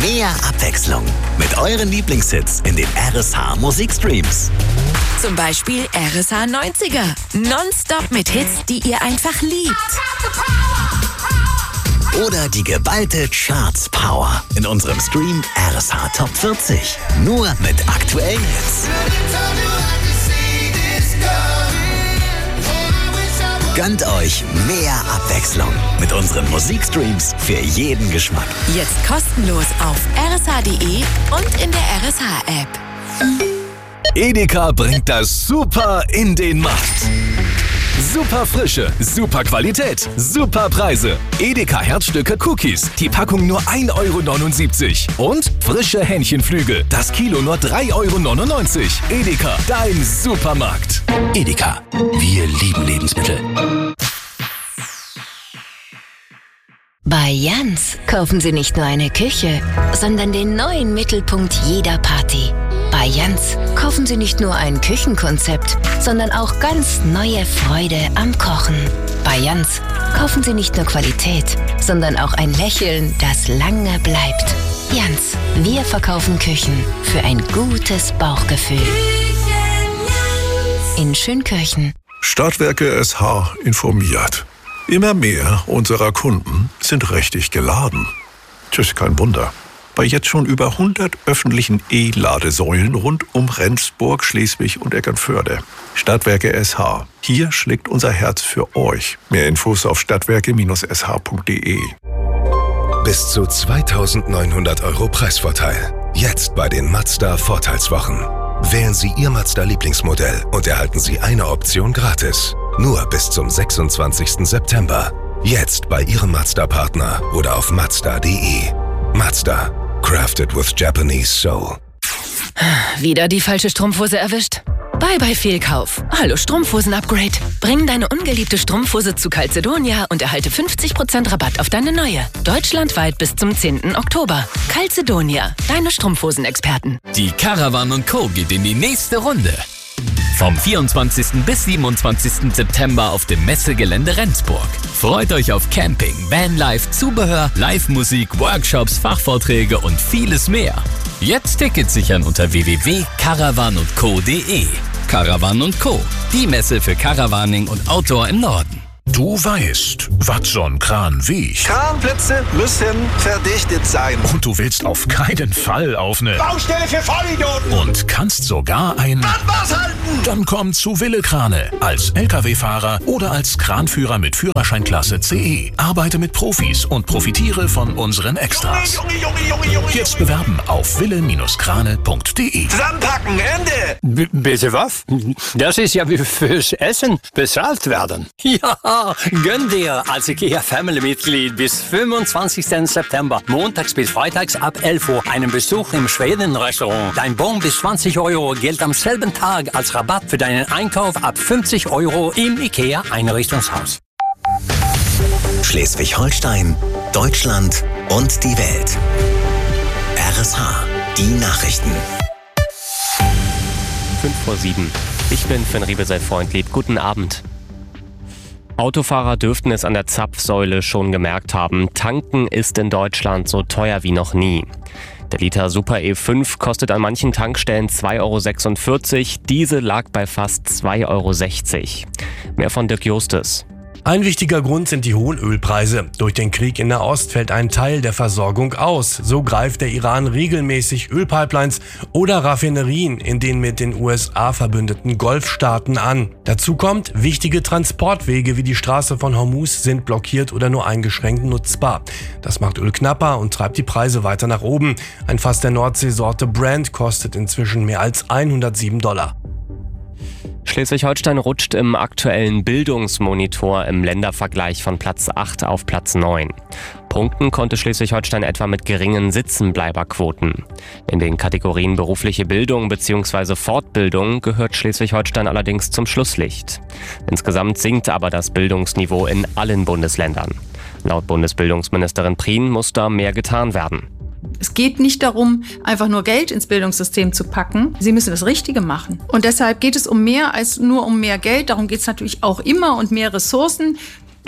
Mehr Abwechslung mit euren Lieblingshits in den RSH Musikstreams. Zum Beispiel RSH 90er. Nonstop mit Hits, die ihr einfach liebt. Oder die geballte Charts Power in unserem Stream RSH Top 40. Nur mit aktuellen Hits. Gönnt euch mehr Abwechslung mit unseren Musikstreams für jeden Geschmack. Jetzt kostenlos auf rsh.de und in der RSH-App. Edeka bringt das Super in den Markt. Super Frische, super Qualität, super Preise. Edeka Herzstücke Cookies, die Packung nur 1,79 €. Und frische Hähnchenflügel, das Kilo nur 3,99 €. Edeka, dein Supermarkt. Edeka, wir lieben Lebensmittel. Bei Jans kaufen Sie nicht nur eine Küche, sondern den neuen Mittelpunkt jeder Party. Bei Jans kaufen Sie nicht nur ein Küchenkonzept, sondern auch ganz neue Freude am Kochen. Bei Jans kaufen Sie nicht nur Qualität, sondern auch ein Lächeln, das lange bleibt. Jans, wir verkaufen Küchen für ein gutes Bauchgefühl. In Schönkirchen. Stadtwerke SH informiert. Immer mehr unserer Kunden sind richtig geladen. Tschüss, kein Wunder. Bei jetzt schon über 100 öffentlichen E-Ladesäulen rund um Rendsburg, Schleswig und Eckernförde. Stadtwerke SH. Hier schlägt unser Herz für euch. Mehr Infos auf stadtwerke-sh.de. Bis zu 2.900 € Preisvorteil. Jetzt bei den Mazda Vorteilswochen. Wählen Sie Ihr Mazda-Lieblingsmodell und erhalten Sie eine Option gratis. Nur bis zum 26. September. Jetzt bei Ihrem Mazda-Partner oder auf mazda.de. Mazda. Crafted with Japanese soul. Wieder die falsche Strumpfhose erwischt? Bye Fehlkauf. Hallo Strumpfhosen-Upgrade. Bring deine ungeliebte Strumpfhose zu Calzedonia und erhalte 50% Rabatt auf deine neue. Deutschlandweit bis zum 10. Oktober. Calzedonia, deine Strumpfhosen-Experten. Die Caravan & Co. geht in die nächste Runde. Vom 24. bis 27. September auf dem Messegelände Rendsburg. Freut euch auf Camping, Vanlife, Zubehör, Live-Musik, Workshops, Fachvorträge und vieles mehr. Jetzt Tickets sichern unter www.caravanundco.de. Caravan & Co., die Messe für Caravaning und Outdoor im Norden. Du weißt, was so ein Kran wiegt. Kranplätze müssen verdichtet sein. Und du willst auf keinen Fall auf eine Baustelle für Vollidioten. Und kannst sogar ein was halten. Dann komm zu Wille Krane. Als LKW-Fahrer oder als Kranführer mit Führerscheinklasse CE. Arbeite mit Profis und profitiere von unseren Extras. Junge. Jetzt bewerben auf wille-krane.de. Zusammenpacken, Ende. Bitte was? Das ist ja wie fürs Essen bezahlt werden. Ja, gönn dir als IKEA-Family-Mitglied bis 25. September, montags bis freitags ab 11 Uhr, einen Besuch im Schweden-Restaurant. Dein Bon bis 20 € gilt am selben Tag als Rabatt für deinen Einkauf ab 50 € im IKEA-Einrichtungshaus. Schleswig-Holstein, Deutschland und die Welt. RSH, die Nachrichten. 5:07. Ich bin Finn Riebesell-Freundlieb. Guten Abend. Autofahrer dürften es an der Zapfsäule schon gemerkt haben. Tanken ist in Deutschland so teuer wie noch nie. Der Liter Super E5 kostet an manchen Tankstellen 2,46 €. Diese lag bei fast 2,60 €. Mehr von Dirk Justus. Ein wichtiger Grund sind die hohen Ölpreise. Durch den Krieg in Nahost fällt ein Teil der Versorgung aus. So greift der Iran regelmäßig Ölpipelines oder Raffinerien in den mit den USA verbündeten Golfstaaten an. Dazu kommt, wichtige Transportwege wie die Straße von Hormuz sind blockiert oder nur eingeschränkt nutzbar. Das macht Öl knapper und treibt die Preise weiter nach oben. Ein Fass der Nordseesorte Brent kostet inzwischen mehr als $107. Schleswig-Holstein rutscht im aktuellen Bildungsmonitor im Ländervergleich von Platz 8 auf Platz 9. Punkten konnte Schleswig-Holstein etwa mit geringen Sitzenbleiberquoten. In den Kategorien berufliche Bildung bzw. Fortbildung gehört Schleswig-Holstein allerdings zum Schlusslicht. Insgesamt sinkt aber das Bildungsniveau in allen Bundesländern. Laut Bundesbildungsministerin Prien muss da mehr getan werden. Es geht nicht darum, einfach nur Geld ins Bildungssystem zu packen. Sie müssen das Richtige machen. Und deshalb geht es um mehr als nur um mehr Geld. Darum geht es natürlich auch immer und mehr Ressourcen.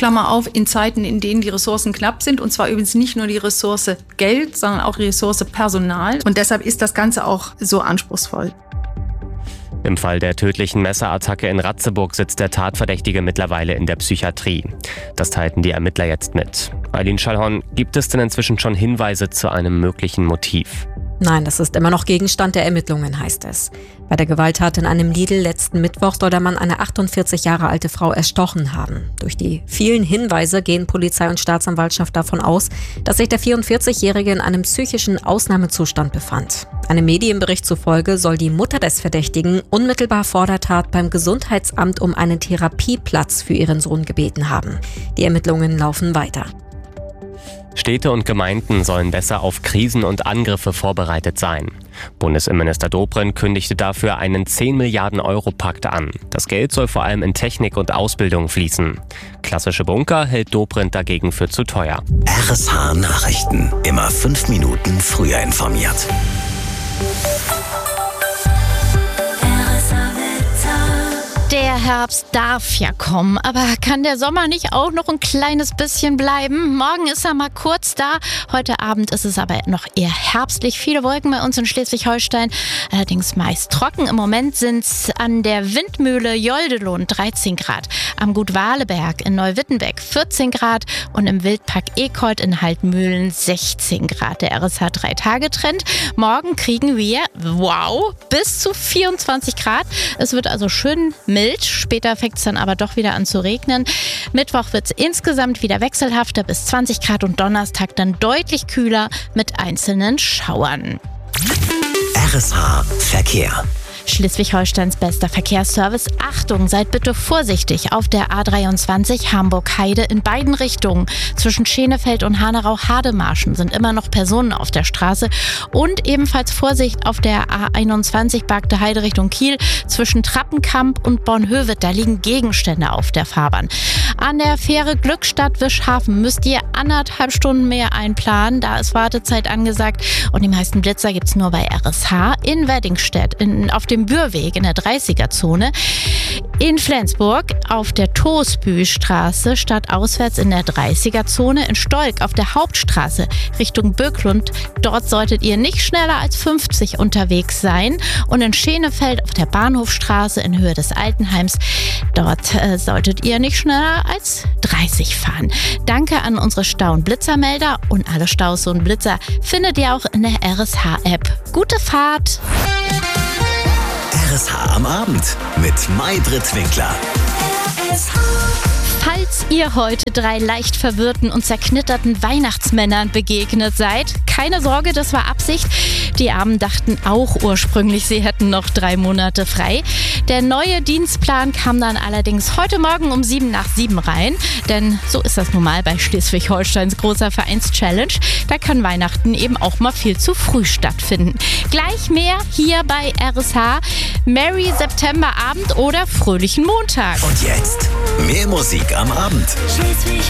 Klammer auf, in Zeiten, in denen die Ressourcen knapp sind. Und zwar übrigens nicht nur die Ressource Geld, sondern auch die Ressource Personal. Und deshalb ist das Ganze auch so anspruchsvoll. Im Fall der tödlichen Messerattacke in Ratzeburg sitzt der Tatverdächtige mittlerweile in der Psychiatrie. Das teilten die Ermittler jetzt mit. Eileen Schallhorn, gibt es denn inzwischen schon Hinweise zu einem möglichen Motiv? Nein, das ist immer noch Gegenstand der Ermittlungen, heißt es. Bei der Gewalttat in einem Lidl letzten Mittwoch soll der Mann eine 48 Jahre alte Frau erstochen haben. Durch die vielen Hinweise gehen Polizei und Staatsanwaltschaft davon aus, dass sich der 44-Jährige in einem psychischen Ausnahmezustand befand. Einem Medienbericht zufolge soll die Mutter des Verdächtigen unmittelbar vor der Tat beim Gesundheitsamt um einen Therapieplatz für ihren Sohn gebeten haben. Die Ermittlungen laufen weiter. Städte und Gemeinden sollen besser auf Krisen und Angriffe vorbereitet sein. Bundesinnenminister Dobrindt kündigte dafür einen 10 Milliarden Euro Pakt an. Das Geld soll vor allem in Technik und Ausbildung fließen. Klassische Bunker hält Dobrindt dagegen für zu teuer. RSH Nachrichten. Immer 5 Minuten früher informiert. Der Herbst darf ja kommen, aber kann der Sommer nicht auch noch ein kleines bisschen bleiben? Morgen ist er mal kurz da, heute Abend ist es aber noch eher herbstlich. Viele Wolken bei uns in Schleswig-Holstein, allerdings meist trocken. Im Moment sind es an der Windmühle Joldelund 13 Grad, am Gut Wahleberg in Neuwittenbeck 14 Grad und im Wildpark Ekold in Haltmühlen 16 Grad. Der RSH 3-Tage-Trend. Morgen kriegen wir, wow, bis zu 24 Grad. Es wird also schön mild. Später fängt es dann aber doch wieder an zu regnen. Mittwoch wird es insgesamt wieder wechselhafter bis 20 Grad und Donnerstag dann deutlich kühler mit einzelnen Schauern. RSH Verkehr. Schleswig-Holsteins bester Verkehrsservice. Achtung, seid bitte vorsichtig auf der A23 Hamburg-Heide in beiden Richtungen. Zwischen Schenefeld und Hanau-Hademarschen sind immer noch Personen auf der Straße. Und ebenfalls Vorsicht auf der A21 Bargte Heide Richtung Kiel. Zwischen Trappenkamp und Bornhöved, da liegen Gegenstände auf der Fahrbahn. An der Fähre Glückstadt-Wischhafen müsst ihr 1,5 Stunden mehr einplanen. Da ist Wartezeit angesagt. Und die meisten Blitzer gibt's nur bei RSH in Weddingstedt, auf dem Bürweg in der 30er-Zone. In Flensburg auf der Toosbüstraße stadtauswärts in der 30er-Zone. In Stolk auf der Hauptstraße Richtung Böcklund. Dort solltet ihr nicht schneller als 50 unterwegs sein. Und in Schenefeld auf der Bahnhofstraße in Höhe des Altenheims. Dort solltet ihr nicht schneller als 30 fahren. Danke an unsere Stau- und Blitzermelder. Und alle Staus und Blitzer findet ihr auch in der RSH-App. Gute Fahrt! RSH am Abend mit Maybrit Winkler. Falls ihr heute 3 leicht verwirrten und zerknitterten Weihnachtsmännern begegnet seid, keine Sorge, das war Absicht. Die Armen dachten auch ursprünglich, sie hätten noch 3 Monate frei. Der neue Dienstplan kam dann allerdings heute Morgen um 7:07 rein. Denn so ist das nun mal bei Schleswig-Holsteins großer Vereinschallenge. Da kann Weihnachten eben auch mal viel zu früh stattfinden. Gleich mehr hier bei RSH. Merry Septemberabend oder fröhlichen Montag. Und jetzt mehr Musik am Abend.